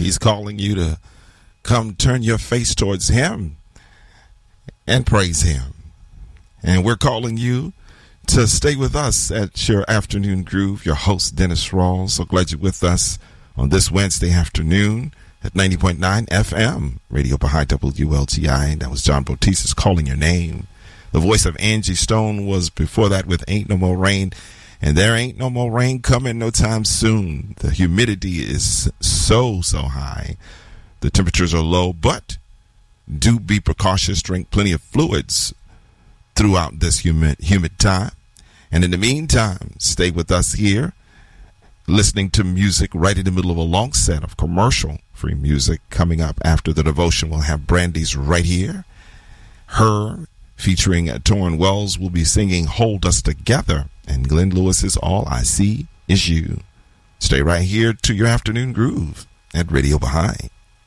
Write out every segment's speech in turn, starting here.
He's calling you to come turn your face towards him and praise him. And we're calling you to stay with us at your afternoon groove. Your host, Dennis Rawls. So glad you're with us on this Wednesday afternoon at 90.9 FM, Radio Baha'i WLTI. That was John Bautista Calling Your Name. The voice of Angie Stone was before that with Ain't No More Rain. And there ain't no more rain coming no time soon. The humidity is so high. The temperatures are low, but do be precautious. Drink plenty of fluids throughout this humid time. And in the meantime, stay with us here, listening to music right in the middle of a long set of commercial-free music. Coming up after the devotion, we'll have Brandy's Right Here. Her, featuring Torrin Wells, will be singing Hold Us Together. And Glenn Lewis's All I See Is You. Stay right here to your afternoon groove at Radio Baha'i.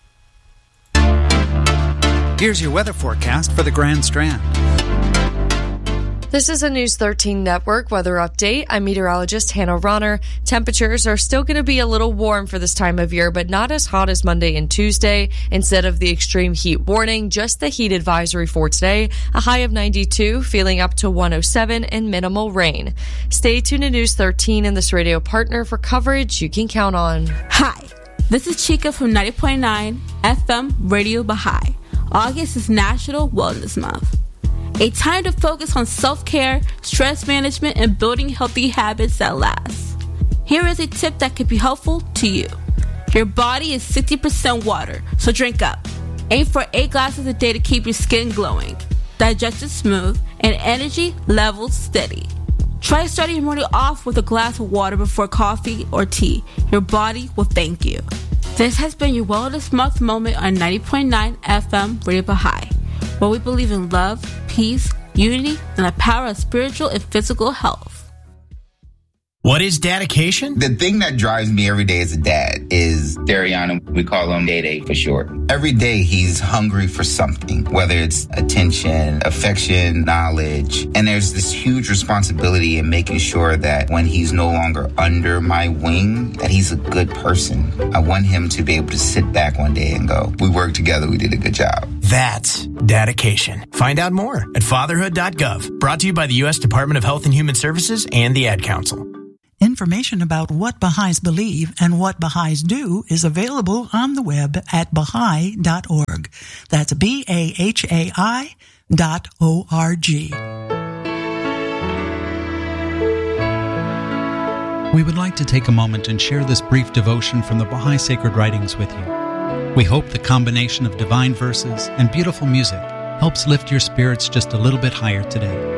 Here's your weather forecast for the Grand Strand. This is a News 13 Network weather update. I'm meteorologist Hannah Ronner. Temperatures are still going to be a little warm for this time of year, but not as hot as Monday and Tuesday. Instead of the extreme heat warning, just the heat advisory for today. A high of 92, feeling up to 107, and minimal rain. Stay tuned to News 13 and this radio partner for coverage you can count on. Hi, this is Chica from 90.9 FM Radio Baha'i. August is National Wellness Month. A time to focus on self-care, stress management, and building healthy habits that last. Here is a tip that could be helpful to you. Your body is 60% water, so drink up. Aim for 8 glasses a day to keep your skin glowing, digestion smooth, and energy levels steady. Try starting your morning off with a glass of water before coffee or tea. Your body will thank you. This has been your Wellness Month moment on 90.9 FM Radio Baha'i, where we believe in love, peace, unity, and the power of spiritual and physical health. What is dedication? The thing that drives me every day as a dad is Dariana. We call him Day for short. Every day he's hungry for something, whether it's attention, affection, knowledge. And there's this huge responsibility in making sure that when he's no longer under my wing, that he's a good person. I want him to be able to sit back one day and go, we worked together, we did a good job. That's dedication. Find out more at fatherhood.gov. Brought to you by the U.S. Department of Health and Human Services and the Ad Council. Information about what Baha'is believe and what Baha'is do is available on the web at Baha'i.org. That's BAHAI.org. We would like to take a moment and share this brief devotion from the Baha'i Sacred Writings with you. We hope the combination of divine verses and beautiful music helps lift your spirits just a little bit higher today.